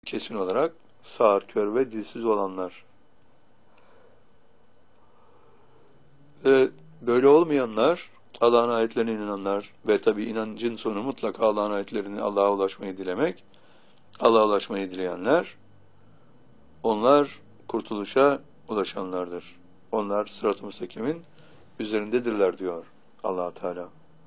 kesin olarak sağır, kör ve dilsiz olanlar. Böyle olmayanlar, Allah'ın ayetlerine inananlar ve tabi inancın sonu mutlaka Allah'ın ayetlerini Allah'a ulaşmayı dilemek, Allah'a ulaşmayı dileyenler, onlar kurtuluşa ulaşanlardır. Onlar sırat-ı müstakimin üzerindedirler diyor Allah Teala.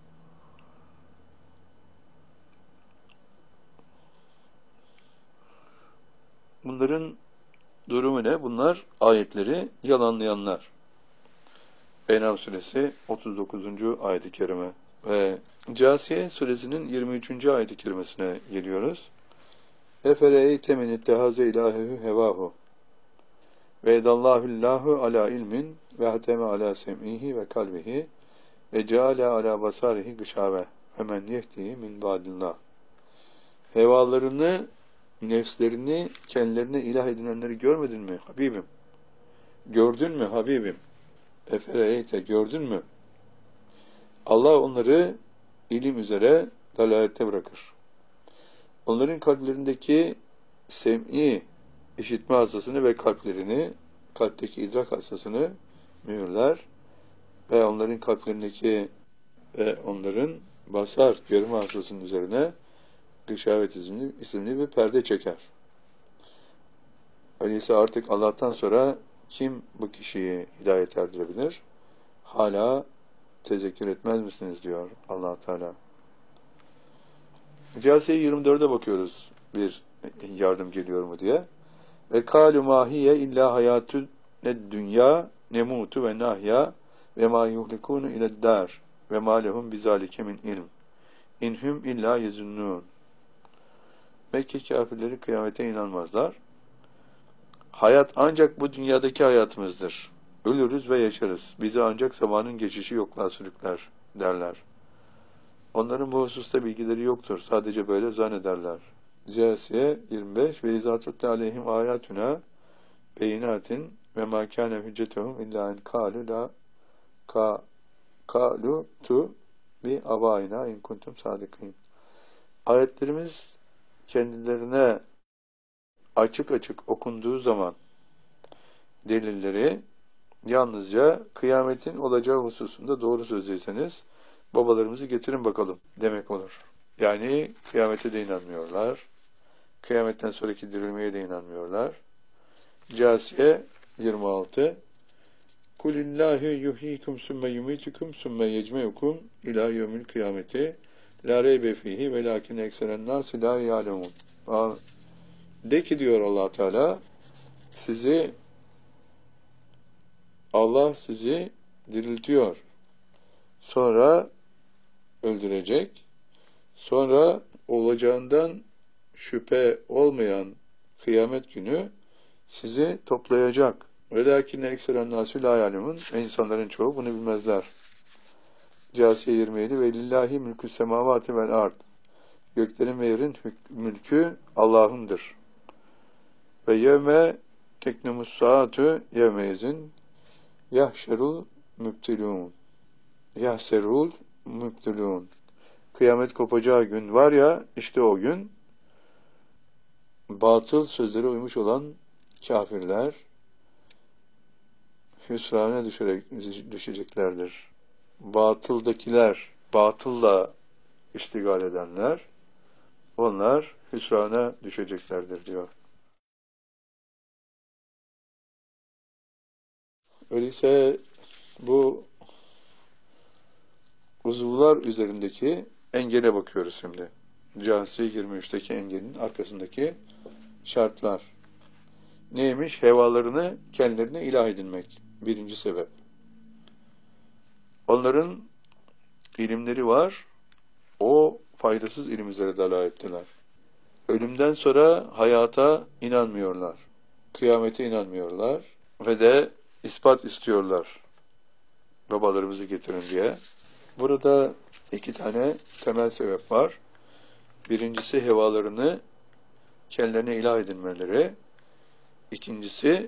Bunların durumu ne? Bunlar ayetleri yalanlayanlar. En'am suresi 39. ayet-i kerime ve Câsiye suresinin 23. ayet-i kerimesine geliyoruz. Efereyte men ittehaze ilahehu hevahu ve edallahullahu ala ilmin ve hateme ala sem'ihi ve kalbihi ve ceale ala basarihi gışave ve men yehdihi min ba'dillah. Hevalarını, nefslerini, kendilerine ilah edinenleri görmedin mi Habibim? Gördün mü Habibim? Efereyte, gördün mü? Allah onları ilim üzere dalalette bırakır. Onların kalplerindeki sem'i, işitme hassasını ve kalpteki idrak hassasını mühürler ve onların kalplerindeki ve onların basar, görme hassasının üzerine gışavet isimli bir perde çeker. Öyleyse artık Allah'tan sonra kim bu kişiyi hidayet erdirebilir? Hala tezekkür etmez misiniz diyor Allah Teala. Câsiye 24'e bakıyoruz bir yardım geliyor mu diye. Ve kâlu mâhiye illa hayâtü dünya nemutu ve nahya ve mâ yuhlikûnu ileddâr ve mâ lehum bizâlike min ilm. İnhum illa yezunnûn. Mekke kâfirleri kıyamete inanmazlar. Hayat ancak bu dünyadaki hayatımızdır. Ölürüz ve yaşarız. Bizi ancak zamanın geçişi yokluğa sürükler derler. Onların bu hususta bilgileri yoktur. Sadece böyle zannederler. Câsiye 25 ve izâtutte aleyhim âyâtuna beyinatin ve mâ kâne hüccetuhum illâ en kâlu tu bi abâina in kuntum sâdikîn. Ayetlerimiz kendilerine açık açık okunduğu zaman delilleri yalnızca kıyametin olacağı hususunda doğru sözlüyseniz babalarımızı getirin bakalım demek olur. Yani kıyamete de inanmıyorlar. Kıyametten sonraki dirilmeye de inanmıyorlar. Câsiye 26 Kulillâhu yuhyikum sümme yumitukum sümme yecmeukum ilâ yevmil kıyameti lâ reybe fîhî ve lâkin ekseren nâsi lâ yâlemûn. De ki diyor Allah Teala, Allah sizi diriltiyor. Sonra öldürecek. Sonra olacağından şüphe olmayan kıyamet günü sizi toplayacak. Velâkinne ekseren nâsü lâ yâlemûn. İnsanların çoğu bunu bilmezler. Câsiye 27 ve lillahi mülkü semâvâti vel ard. Göklerin ve yerin mülkü Allah'ındır. Ve yevme teknemus saatü yevmeyizin yahşerul müptilûn. Kıyamet kopacağı gün var ya, işte o gün batıl sözlere uymuş olan kafirler hüsrana düşeceklerdir. Batıldakiler, batılla iştigal edenler, onlar hüsrana düşeceklerdir diyor. Öyleyse bu uzuvlar üzerindeki engele bakıyoruz şimdi. Câsiye 23'teki engelin arkasındaki şartlar. Neymiş? Hevalarını kendilerine ilah edinmek. Birinci sebep. Onların ilimleri var. O faydasız ilim üzere dalaletteler. Ölümden sonra hayata inanmıyorlar. Kıyamete inanmıyorlar. Ve de ispat istiyorlar. Babalarımızı getirin diye. Burada iki tane temel sebep var. Birincisi hevalarını kendilerine ilah edinmeleri. İkincisi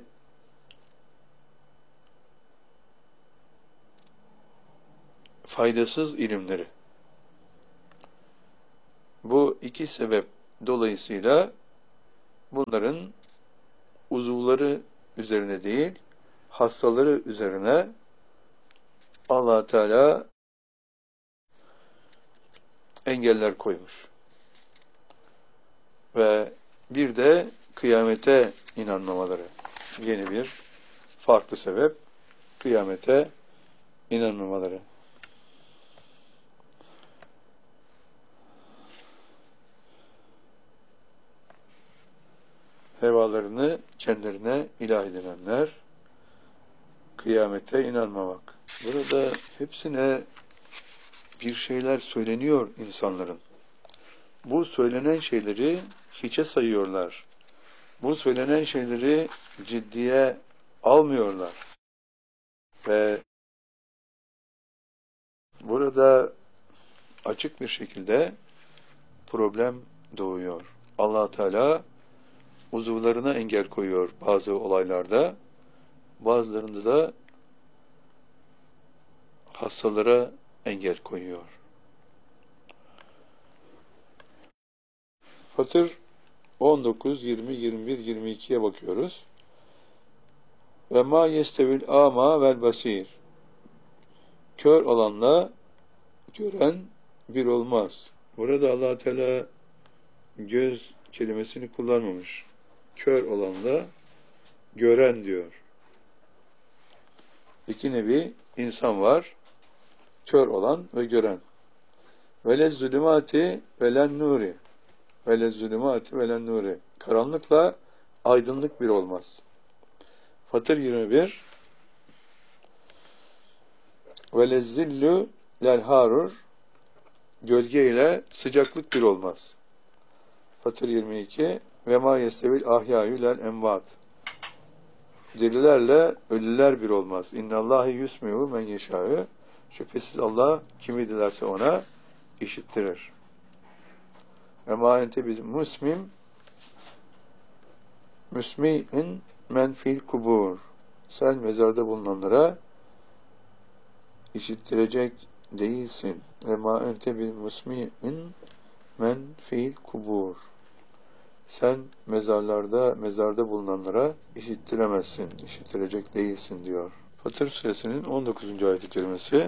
faydasız ilimleri. Bu iki sebep dolayısıyla bunların uzuvları üzerine değil, hastaları üzerine Allah Teala engeller koymuş. Ve bir de kıyamete inanmamaları. Yeni bir farklı sebep, kıyamete inanmamaları. Hevalarını kendilerine ilah edinenler, kıyamete inanmamak. Burada hepsine bir şeyler söyleniyor insanların. Bu söylenen şeyleri hiçe sayıyorlar. Bu söylenen şeyleri ciddiye almıyorlar. Ve burada açık bir şekilde problem doğuyor. Allah Teala uzuvlarına engel koyuyor bazı olaylarda, bazılarında da hastalara engel koyuyor. Fatır 19, 20, 21, 22'ye bakıyoruz. Ve ma yestevil ama vel basir. Kör olanla gören bir olmaz. Burada Allah Teala göz kelimesini kullanmamış. Kör olanla gören diyor. İki nevi insan var. Kör olan ve gören. Vele zulümati velen nuri. Vele zulümati velen nuri. Karanlıkla aydınlık bir olmaz. Fatır 21. Vele zillü lel harur. Gölge ile sıcaklık bir olmaz. Fatır 22. Ve ma yestevil ahyâyü lel envat. Dirilerle ölüler bir olmaz. İnnallâhi yusmi'u men yeşâ'ü. Şüphesiz Allah kimi dilerse ona işittirir. Ve ma ente biz müsmi'in men fil kubur. Sen mezarda bulunanlara işittirecek değilsin. Ve ma ente bil musmi'in men fil kubur. Sen mezarda bulunanlara işittiremezsin, işittirecek değilsin diyor. Fatır suresinin 19. ayet-i kerimesi,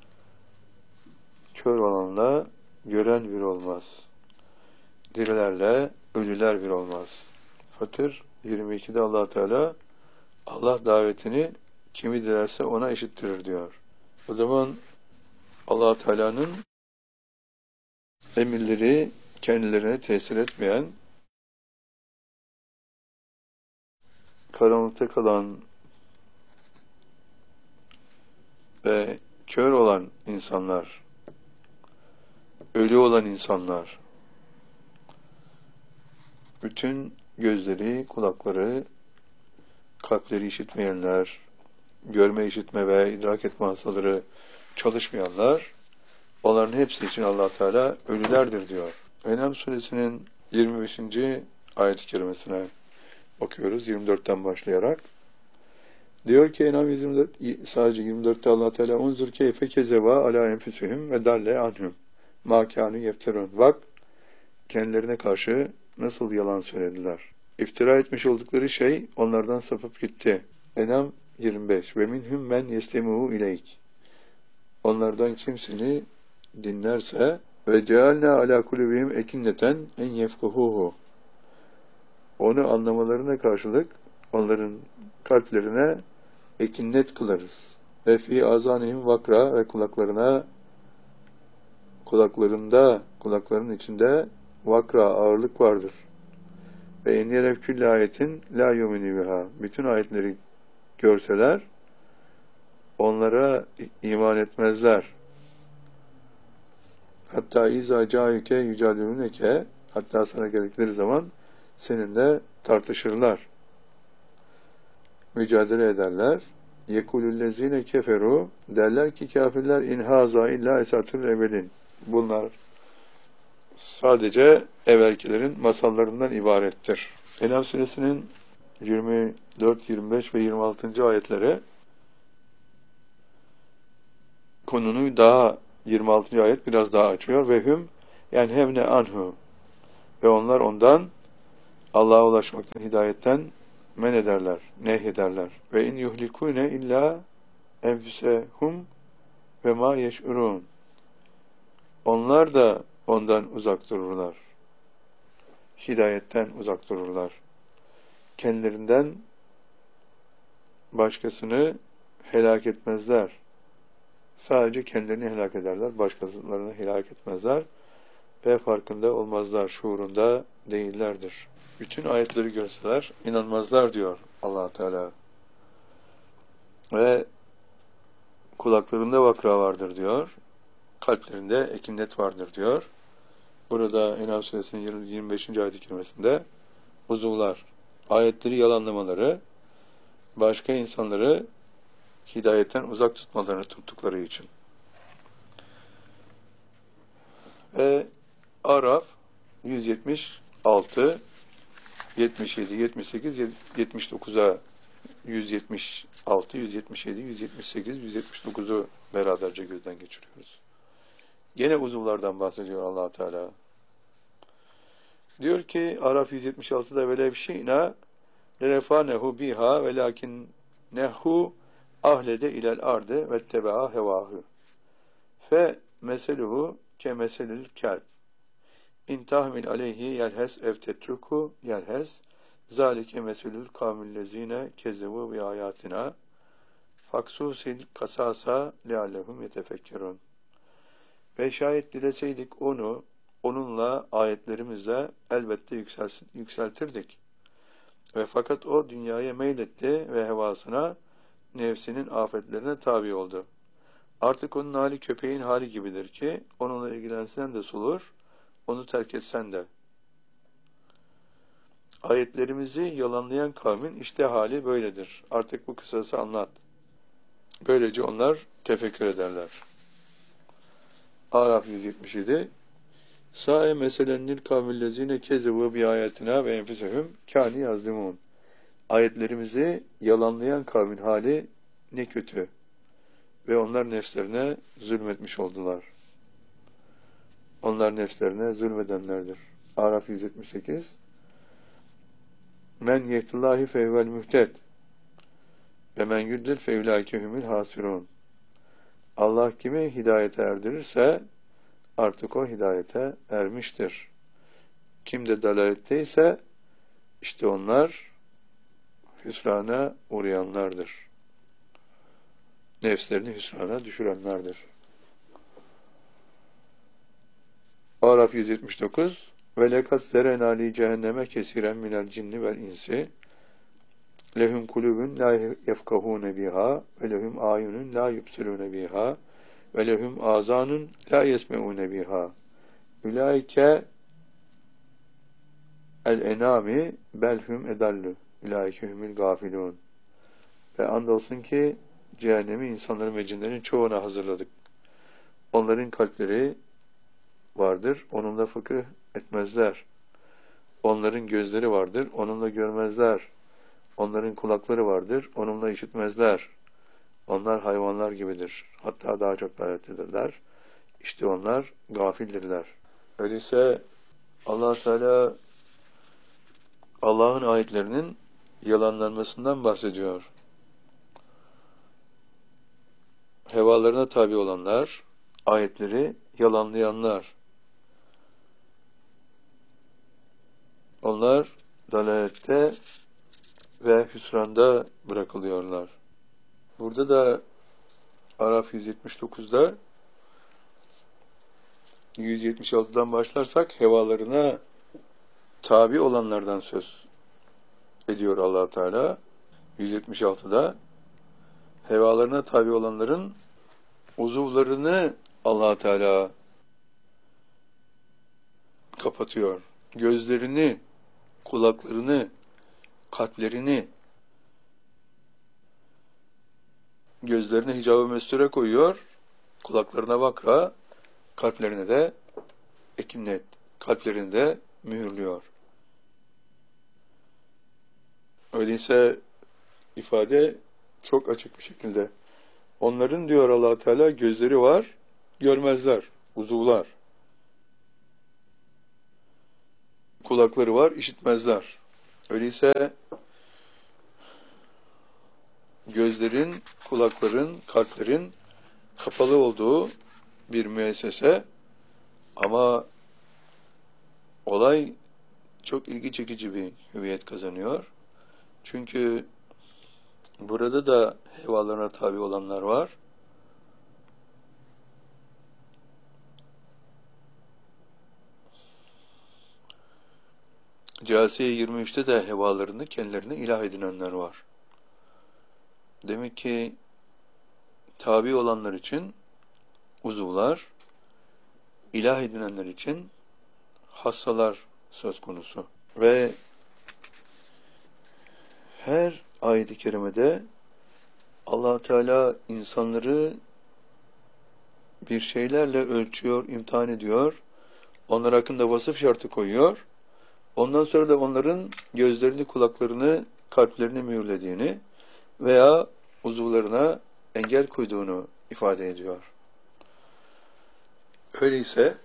kör olanla gören bir olmaz. Dirilerle ölüler bir olmaz. Fatır 22'de Allah Teala, Allah davetini kimi dilerse ona işittirir diyor. O zaman Allah Teala'nın emirleri kendilerine tesir etmeyen, karanlıkta kalan ve kör olan insanlar, ölü olan insanlar, bütün gözleri, kulakları, kalpleri işitmeyenler, görme, işitme ve idrak etme hastaları çalışmayanlar, onların hepsi için Allah Teala ölülerdir diyor. En'am suresinin 25. ayet-i kerimesine bakıyoruz 24'ten başlayarak. Diyor ki En'am 24, sadece 24'te Allah Teala unzur keyfe kezeva ala enfüsühüm ve dalle anhum ma kânü yefterun. Bak kendilerine karşı nasıl yalan söylediler. İftira etmiş oldukları şey onlardan sapıp gitti. En'am 25 ve minhum men yestemi'u ileyk. Onlardan kim seni dinlerse ve cealna ala kulubihim ekinneten en yefkuhuhu. Onu anlamalarına karşılık onların kalplerine ekinnet kılarız. Ve fi azanihim vakra ve kulaklarının içinde vakra ağırlık vardır. Ve en yerev külle ayetin la yumini biha. Bütün ayetleri görseler onlara iman etmezler. Hatta izâ câyüke yücadilûneke, hatta sana geldikleri zaman seninle tartışırlar. Mücadele ederler. Yekulüllezîne keferu, derler ki kafirler inhâzâ illâ esâtül evelin. Bunlar sadece evvelkilerin masallarından ibarettir. En'am suresinin 24, 25 ve 26. ayetleri konunu daha 26. ayet biraz daha açıyor. Ve hüm yani hemne anhu, ve onlar ondan Allah'a ulaşmaktan, hidayetten men ederler, nehyederler. Ve in yuhlikune illa enfusehum ve ma yeş'urun. Onlar da ondan uzak dururlar. Hidayetten uzak dururlar. Kendilerinden başkasını helak etmezler. Sadece kendilerini helak ederler. Başkalarını helak etmezler. Ve farkında olmazlar. Şuurunda değillerdir. Bütün ayetleri görseler inanmazlar diyor Allah Teala. Ve kulaklarında vakra vardır diyor. Kalplerinde ekinnet vardır diyor. Burada En'am suresinin 25. ayet-i kerimesinde uzuvlar, ayetleri yalanlamaları, başka insanları hidayetten uzak tuttukları için. Ve Araf 176, 77, 78, 79'a 176, 177, 178, 179'u beraberce gözden geçiriyoruz. Gene uzuvlardan bahsediyor Allah Teala. Diyor ki Araf 176'da velev şi'na lerefanehu biha velakinnehu ahlede ilel ardı vettebaa hevahu fe meseluhu ke meselil kelb in tahmil aleyhi yelhes ev tetruku yelhes zalike meselül kavmillezine kezzevu bi ayatina faksusil kasasa leallehum yetefekkerun. Ve şayet dileseydik onunla ayetlerimizle elbette yükseltirdik. Ve fakat o dünyaya meyletti ve hevasına, nefsinin afetlerine tabi oldu. Artık onun hali köpeğin hali gibidir ki, onunla ilgilensen de solur, onu terk etsen de. Ayetlerimizi yalanlayan kavmin işte hali böyledir. Artık bu kısası anlat. Böylece onlar tefekkür ederler. Araf 177 Sae meselennil kavmillezine kezevu bi ayatina ve enfusehum kâni yazlimun. Ayetlerimizi yalanlayan kavmin hali ne kötü. Ve onlar nefslerine zulmetmiş oldular. Onlar nefslerine zulmedenlerdir. Araf 178 Men yehtillahi fehvel mühted ve men yüddil fevlâke humul hasirun. Allah kimi hidayete erdirirse artık o hidayete ermiştir. Kim de dalaletteyse işte onlar hüsrana uğrayanlardır. Nefslerini hüsrana düşürenlerdir. Araf 179 Ve lekad zerena li cehenneme kesiren minel cinni vel insi lehum kulubun la yefkahune biha ve lehum ayunun la yubsirune biha ve lehum azanun la yesmeune biha ulaike el enami belhum edallu ulaike humul gafilun. Ve andolsun ki cehennemi insanların ve cinlerin çoğuna hazırladık. Onların kalpleri vardır, onunla fıkıh etmezler. Onların gözleri vardır, onunla görmezler. Onların kulakları vardır, onunla işitmezler. Onlar hayvanlar gibidir. Hatta daha çok davetlidirler. İşte onlar gafildirler. Öyleyse Allah Teala Allah'ın ayetlerinin yalanlanmasından bahsediyor. Hevalarına tabi olanlar, ayetleri yalanlayanlar. Onlar dalalette ve hüsranda bırakılıyorlar. Burada da Araf 179'da 176'dan başlarsak hevalarına tabi olanlardan söz ediyor Allah Teala. 176'da hevalarına tabi olanların uzuvlarını Allah Teala kapatıyor. Gözlerini, kulaklarını, kalplerini, gözlerine hicab-ı mesture koyuyor, kulaklarına vakra, kalplerine de ekinnet, kalplerini de mühürlüyor. Öyleyse ifade çok açık bir şekilde. Onların diyor Allah Teala gözleri var, görmezler, uzuvlar. Kulakları var, işitmezler. Öyleyse gözlerin, kulakların, kalplerin kapalı olduğu bir müessese, ama olay çok ilgi çekici bir hüviyet kazanıyor. Çünkü burada da hevalarına tabi olanlar var. Câsiye 23'te de hevalarını kendilerine ilah edinenler var. Demek ki tabi olanlar için uzuvlar, ilah edinenler için hassalar söz konusu. Ve her ayet-i kerimede Allah Teala insanları bir şeylerle ölçüyor, imtihan ediyor. Onlar hakkında vasıf şartı koyuyor. Ondan sonra da onların gözlerini, kulaklarını, kalplerini mühürlediğini veya uzuvlarına engel koyduğunu ifade ediyor. Öyleyse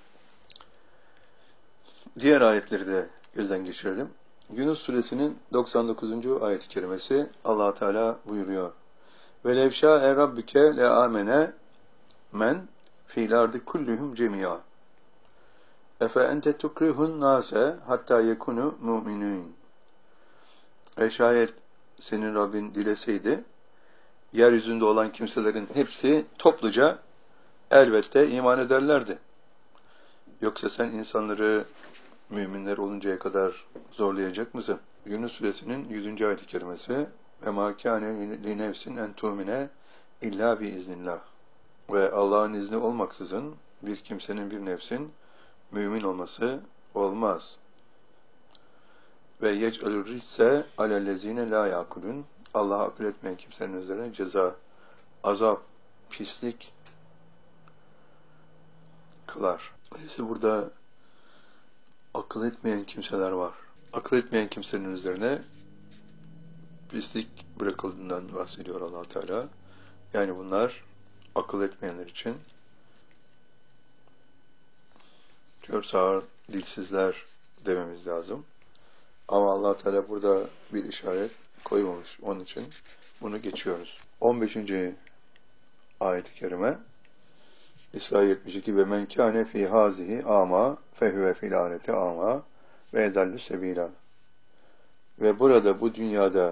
diğer ayetleri de gözden geçirelim. Yunus suresinin 99. ayet-i kerimesi Allah Teala buyuruyor. Ve levşâ'e rabbüke le amene men fîl ardı kulluhum cemî'a. Efe ente tukrihun nase hatta yekunu mu'minûn. Şayet senin Rabbin dileseydi, yeryüzünde olan kimselerin hepsi topluca elbette iman ederlerdi. Yoksa sen insanları müminler oluncaya kadar zorlayacak mısın? Yunus suresinin 100. ayet-i kerimesi ve mâ kâne li nefsin en tu'mine illa biiznillah. Ve Allah'ın izni olmaksızın bir kimsenin, bir nefsin mümin olması olmaz. Ve yec'alur ritse alellezine la yakulun. Allah'a akıl etmeyen kimsenin üzerine ceza, azap, pislik kılar. Dolayısıyla burada akıl etmeyen kimseler var. Akıl etmeyen kimsenin üzerine pislik bırakıldığından bahsediyor Allah Teala. Yani bunlar akıl etmeyenler için kör sağır, dilsizler dememiz lazım. Ama Allah Teala burada bir işaret koymamış. Onun için bunu geçiyoruz. 15. ayet-i kerime İsra 72 ve men kâne fî hâzihi âmâ fehüve fil âhireti âmâ ve edallü sebîlâ. Ve burada, bu dünyada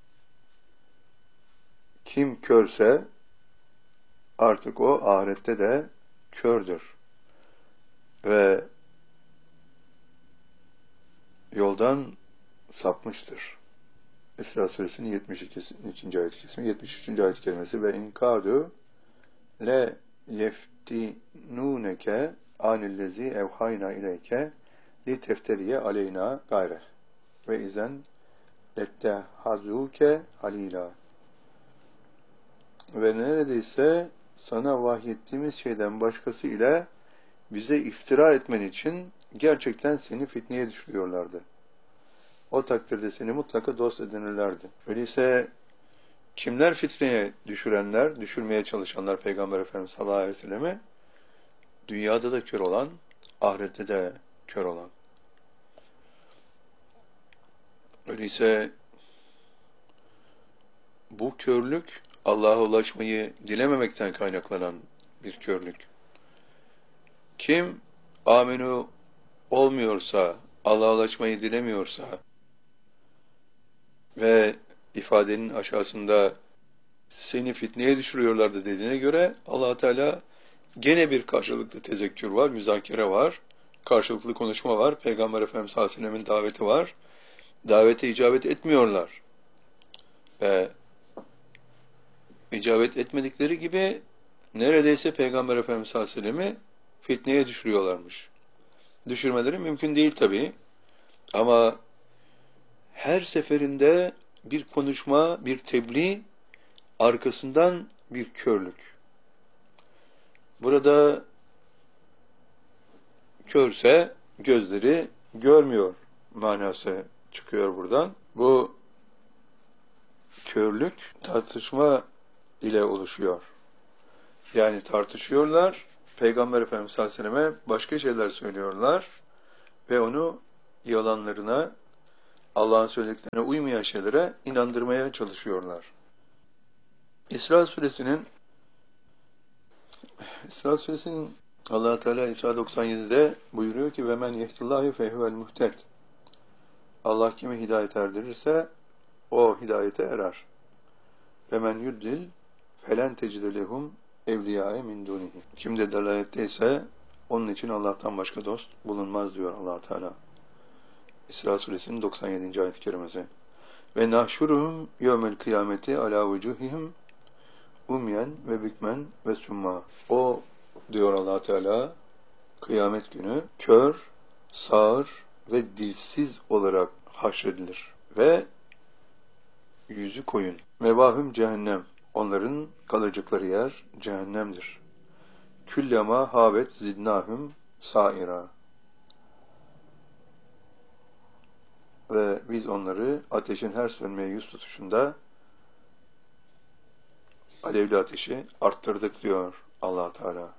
kim körse artık o ahirette de kördür. Ve yoldan sapmıştır. İsra suresinin 72. ayet-i kerimesi, 73. ayet-i kerimesi ve inkâdu le yeftinûneke anillezî evhayna ileyke li tefteriye aleyna gayreh ve izen ettehazûke halîlâ. Ve neredeyse sana vahyettiğimiz şeyden başkası ile bize iftira etmen için gerçekten seni fitneye düşürüyorlardı. O takdirde seni mutlaka dost edinirlerdi. Öyleyse kimler fitneye düşürenler, düşürmeye çalışanlar Peygamber Efendimiz sallallahu aleyhi ve selleme? Dünyada da kör olan, ahirette de kör olan. Öyleyse bu körlük Allah'a ulaşmayı dilememekten kaynaklanan bir körlük. Kim amenü olmuyorsa, Allah'a ulaşmayı dilemiyorsa ve ifadenin aşağısında seni fitneye düşürüyorlardı dediğine göre Allah Teala gene bir karşılıklı tezekkür var, müzakere var, karşılıklı konuşma var, Peygamber Efendimiz sallallahu aleyhi ve sellem'in daveti var. Davete icabet etmiyorlar. Ve icabet etmedikleri gibi neredeyse Peygamber Efendimiz sallallahu aleyhi ve sellem'i fitneye düşürüyorlarmış. Düşürmeleri mümkün değil tabii. Ama her seferinde bir konuşma, bir tebliğ, arkasından bir körlük. Burada körse gözleri görmüyor manası çıkıyor buradan. Bu körlük tartışma ile oluşuyor. Yani tartışıyorlar, Peygamber Efendimiz sallallahu aleyhi ve selleme başka şeyler söylüyorlar ve onu yalanlarına, Allah'ın söylediklerine uymayan şeylere inandırmaya çalışıyorlar. İsra suresinin Allah Teala İsra 97'de buyuruyor ki ve men yehdillahu fehuvel muhted. Allah kimi hidayet erdirirse o hidayete erer. Ve men yuddil felen tecide lehum evliyâe min dunihi. Kim de dalaletteyse onun için Allah'tan başka dost bulunmaz diyor Allah Teala. İsra suresinin 97. ayet-i kerimesi. Ve nahşuruhum yevmel kıyameti ala vucuhihim umyen ve bükmen ve summa. O diyor Allah Teala kıyamet günü kör, sağır ve dilsiz olarak haşredilir ve yüzü koyun. Mevahum cehennem. Onların kalacakları yer cehennemdir. Küllema havet zidnahum saira. Ve biz onları ateşin her sönmeye yüz tutuşunda alevli ateşi arttırdık diyor Allah Teala.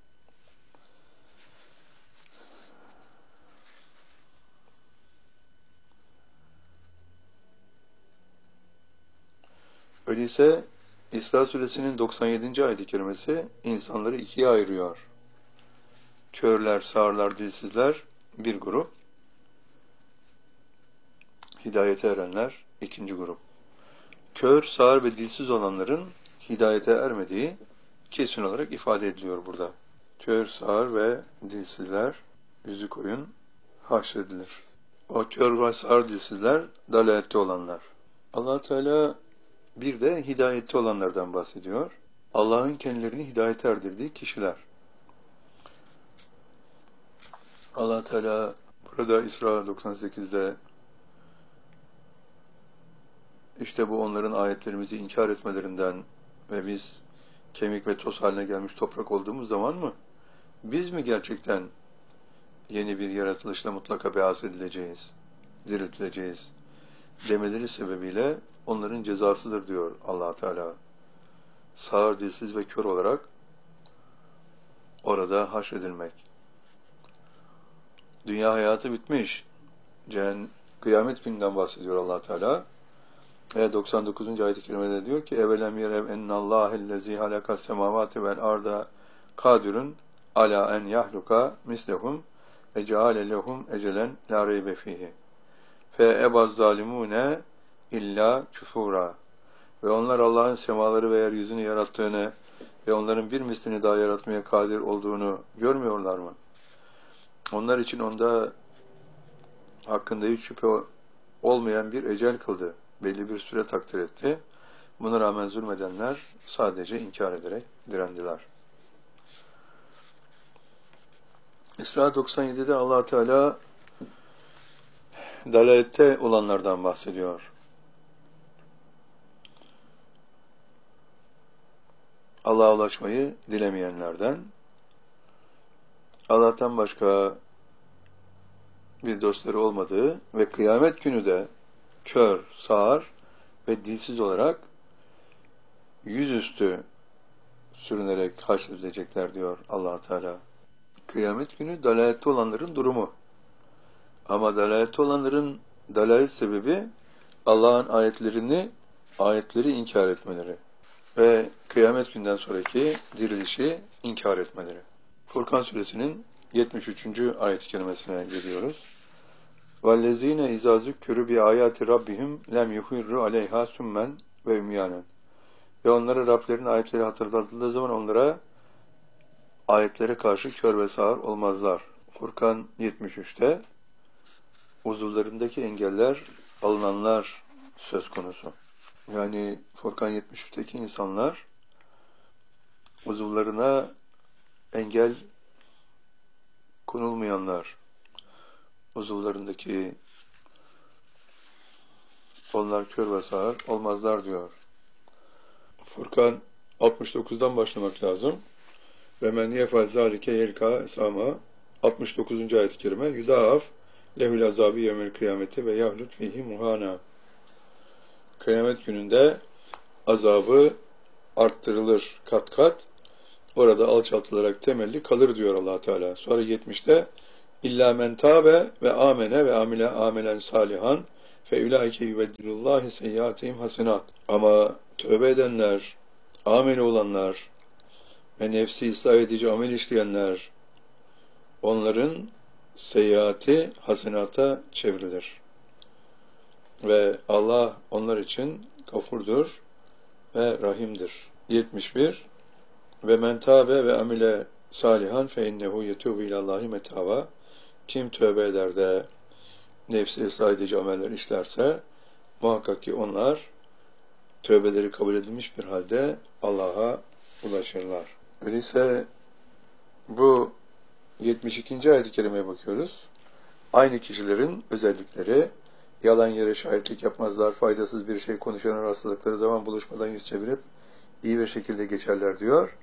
Öyleyse İsra suresinin 97. ayet-i kerimesi insanları ikiye ayırıyor. Körler, sağırlar, dilsizler bir grup. Hidayete erenler ikinci grup. Kör, sağır ve dilsiz olanların hidayete ermediği kesin olarak ifade ediliyor burada. Kör, sağır ve dilsizler yüzü koyun haşredilir. O kör ve sağır dilsizler dalalette olanlar. Allah Teala bir de hidayette olanlardan bahsediyor. Allah'ın kendilerini hidayete erdirdiği kişiler. Allah Teala burada İsra 98'de işte bu onların ayetlerimizi inkar etmelerinden ve biz kemik ve toz haline gelmiş toprak olduğumuz zaman mı? Biz mi gerçekten yeni bir yaratılışla mutlaka beyaz edileceğiz, diriltileceğiz demeleri sebebiyle onların cezasıdır diyor Allah Teala. Sağır, dilsiz ve kör olarak orada haşredilmek. Dünya hayatı bitmiş. Kıyamet gününden bahsediyor Allah Teala. 99. ayet-i kerimede diyor ki evelem yerev ennallâhellezî halakas semâvâti vel arda kadirun ala en yahluka mislehum ve ceale lehum ecelen la reybe fihi fe ebaz zalimûne illa küfura. Ve onlar Allah'ın semaları ve yeryüzünü yarattığını ve onların bir mislini daha yaratmaya kadir olduğunu görmüyorlar mı? Onlar için onda hakkında hiç şüphe olmayan bir ecel kıldı. Belli bir süre takdir etti. Buna rağmen zulmedenler sadece inkar ederek direndiler. İsra 97'de Allah Teala dalalette olanlardan bahsediyor. Allah'a ulaşmayı dilemeyenlerden, Allah'tan başka bir dostları olmadığı ve kıyamet günü de kör, sağır ve dilsiz olarak yüzüstü sürünerek haşredilecekler diyor Allah Teala. Kıyamet günü dalalette olanların durumu. Ama dalalette olanların dalalet sebebi Allah'ın ayetleri inkar etmeleri ve kıyamet günden sonraki dirilişi inkar etmeleri. Furkan suresinin 73. ayet-i kerimesine geliyoruz. وَالَّذ۪ينَ اِذَا ذُكَّرُوا بِآيَاتِ رَبِّهِمْ لَمْ يُخِرُّوا عَلَيْهَا سُمَّنْ وَاُمْيَانًا. Ve onlara Rablerin ayetleri hatırlatıldığı zaman onlara ayetlere karşı kör ve sağır olmazlar. Furkan 73'te uzuvlarındaki engeller alınanlar söz konusu. Yani Furkan 73'teki insanlar uzuvlarına engel konulmayanlar, uzuvlarındaki onlar kör ve sağır olmazlar diyor. Furkan 69'dan başlamak lazım. Ve men yefal zalike yelka esama 69. ayet-i kerime yudaaf lehul azabi yevmel kıyameti ve yahlut fihi muhana. Kıyamet gününde azabı arttırılır kat kat. Orada alçaltılarak temelli kalır diyor Allah Teala. Sonra 70'te İlla men tâbe ve amene ve amile amelen salihan فَاُولَٰئِكَ يُبَدِّلُ اللّٰهِ سَيِّئَاتِهِمْ hasenat. Ama tövbe edenler, ameli olanlar ve nefsi ıslah edici amel işleyenler, onların seyyiatı hasenata çevrilir. Ve Allah onlar için gafurdur ve rahimdir. 71. Ve men tâbe ve amile salihan fe innehu yetûbu ilallâhi metâva. Kim tövbe eder de nefsi ıslah edici ameller işlerse muhakkak ki onlar tövbeleri kabul edilmiş bir halde Allah'a ulaşırlar. Öyleyse bu 72. ayet-i kerimeye bakıyoruz. Aynı kişilerin özellikleri: yalan yere şahitlik yapmazlar, faydasız bir şey konuşan hastalıkları zaman buluşmadan yüz çevirip iyi bir şekilde geçerler diyor.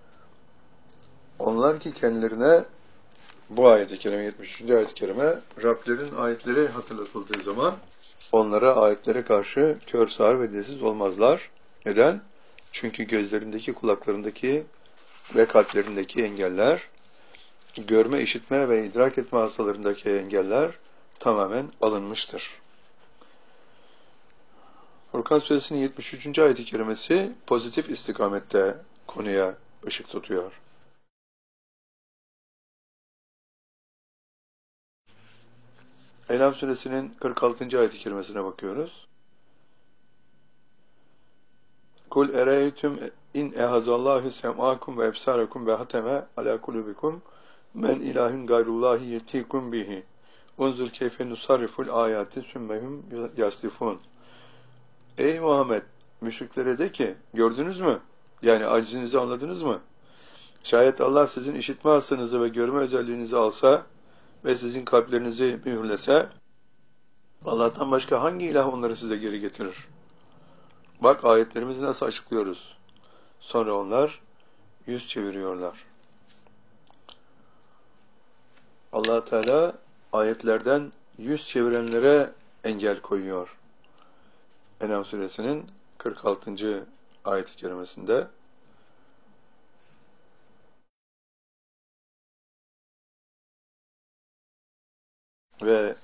Onlar ki kendilerine bu ayet-i kerime, 73. ayet-i kerime, Rablerin ayetleri hatırlatıldığı zaman onlara ayetlere karşı kör, sağır ve dilsiz olmazlar. Neden? Çünkü gözlerindeki, kulaklarındaki ve kalplerindeki engeller, görme, işitme ve idrak etme hastalarındaki engeller tamamen alınmıştır. Furkan Suresinin 73. ayet-i kerimesi pozitif istikamette konuya ışık tutuyor. En'am Suresinin 46. ayet-i kerimesine bakıyoruz. Kul ereytüm in ehazallahu sem'akum ve ebsarakum ve hateme ala kulubikum men ilahin gayrullahi yetikum bihi unzur keyfe nusarriful ayati sümmehum yaslifun. Ey Muhammed, müşriklere de ki, gördünüz mü? Yani acizinizi anladınız mı? Şayet Allah sizin işitme hassanızı ve görme özelliğinizi alsa ve sizin kalplerinizi mühürlese, Allah'tan başka hangi ilah onları size geri getirir? Bak ayetlerimizi nasıl açıklıyoruz. Sonra onlar yüz çeviriyorlar. Allah Teala ayetlerden yüz çevirenlere engel koyuyor. En'am Suresinin 46. ayet-i kerimesinde ve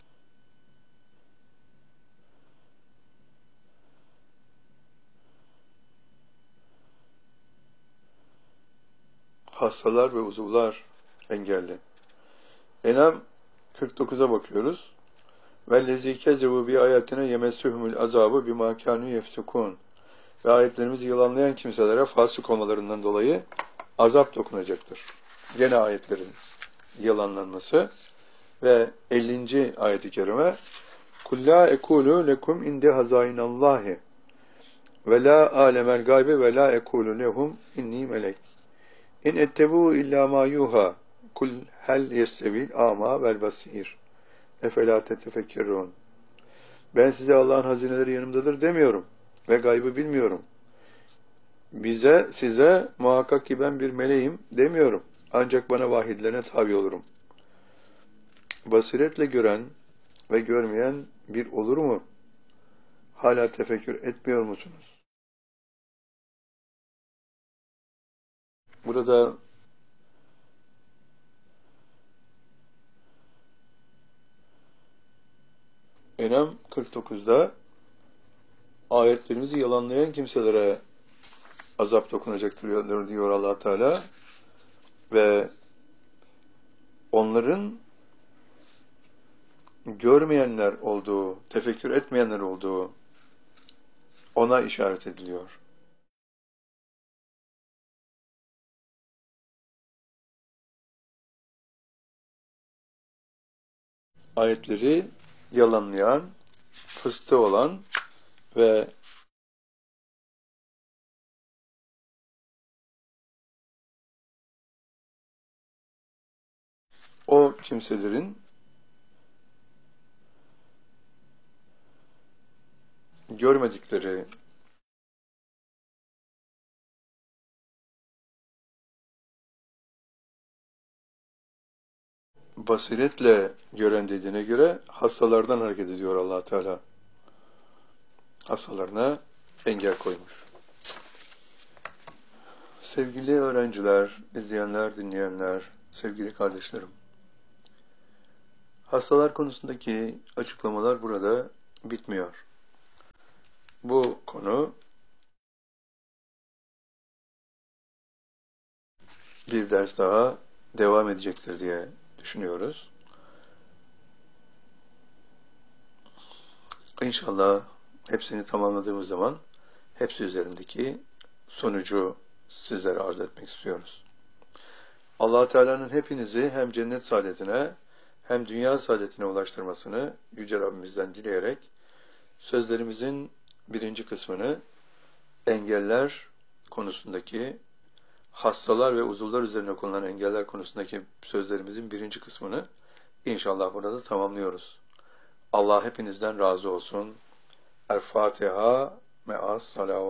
hastalar ve uzuvlar engelli. En'am 49'a bakıyoruz. وَالَّذ۪ي كَذَّبُوا بِآيَاتِنَا يَمَسُّهُمُ الْعَذَابُ بِمَا كَانُوا يَفْسُقُونَ. Ve ayetlerimizi yalanlayan kimselere fasık olmalarından dolayı azap dokunacaktır. Gene ayetlerin yalanlanması ve 50. ayet-i kerime قُلْ لَا اَكُولُ لَكُمْ اِنْدِ هَزَائِنَ اللّٰهِ وَلَا عَالَمَ الْغَيْبِ وَلَا اَكُولُ لَهُمْ اِنِّي مَلَكٍ اِنْ اَتَّبُوا اِلَّا مَا يُوهَا قُلْ هَلْ يَسْتَوِي الْاَعْمَى وَالْبَصِيرُ اَفَلَا تَتَفَكَّرُونَ. Ben size Allah'ın hazineleri yanımdadır demiyorum ve gaybı bilmiyorum. Size muhakkak ki ben bir meleğim demiyorum. Ancak bana vahyedilene tabi olurum. Basiretle gören ve görmeyen bir olur mu? Hala tefekkür etmiyor musunuz? Burada En'am 49'da ayetlerimizi yalanlayan kimselere azap dokunacaktır diyor Allah Teala ve onların görmeyenler olduğu, tefekkür etmeyenler olduğu ona işaret ediliyor. Ayetleri yalanlayan, fıstığı olan ve o kimselerin görmedikleri, basiretle gören dediğine göre hastalardan hareket ediyor Allah Teala. Hastalarına engel koymuş. Sevgili öğrenciler, izleyenler, dinleyenler, sevgili kardeşlerim. Hastalar konusundaki açıklamalar burada bitmiyor. Bu konu bir ders daha devam edecektir diye düşünüyoruz. İnşallah hepsini tamamladığımız zaman hepsi üzerindeki sonucu sizlere arz etmek istiyoruz. Allah Teala'nın hepinizi hem cennet saadetine hem dünya saadetine ulaştırmasını Yüce Rabbimizden dileyerek sözlerimizin birinci kısmını engeller konusundaki, hastalar ve uzuvlar üzerine konulan engeller konusundaki sözlerimizin birinci kısmını inşallah burada tamamlıyoruz. Allah hepinizden razı olsun. El Fatiha me'as salavat.